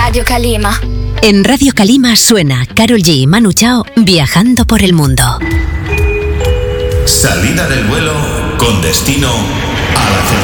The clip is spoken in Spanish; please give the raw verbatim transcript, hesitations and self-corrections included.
Radio Calima. En Radio Calima suena Karol G y Manu Chao viajando por el mundo. Salida del vuelo con destino a la